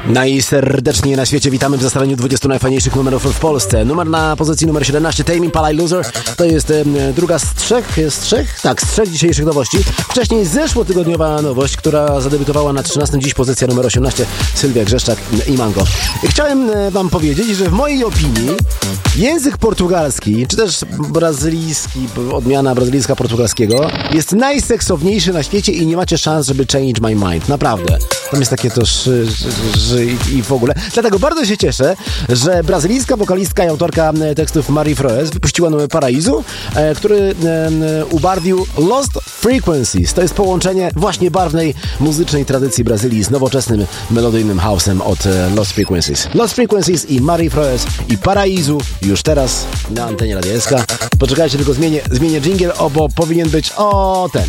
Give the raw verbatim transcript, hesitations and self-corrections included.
Najserdeczniej na świecie witamy w zestawieniu dwudziestu najfajniejszych numerów w Polsce. Numer na pozycji numer siedemnaście, Tame Impala i Loser. To jest e, druga z trzech, z trzech? Tak, z trzech dzisiejszych nowości. Wcześniej zeszłotygodniowa nowość, która zadebiutowała na trzynastej, dziś pozycja numer osiemnaście, Sylwia Grzeszczak i Mango. Chciałem e, wam powiedzieć, że w mojej opinii język portugalski, czy też brazylijski, odmiana brazylijska portugalskiego, jest najseksowniejszy na świecie i nie macie szans, żeby change my mind. Naprawdę. Tam jest takie to szy, szy, szy i w ogóle. Dlatego bardzo się cieszę, że brazylijska wokalistka i autorka tekstów Mari Froes wypuściła numer Paraiso, e, który e, ubarwił Lost Frequencies. To jest połączenie właśnie barwnej muzycznej tradycji Brazylii z nowoczesnym melodyjnym house'em od e, Lost Frequencies. Lost Frequencies i Mari Froes i Paraiso już teraz na antenie Radia S K. Poczekajcie, tylko zmienię, zmienię dżingiel, o, bo powinien być o ten.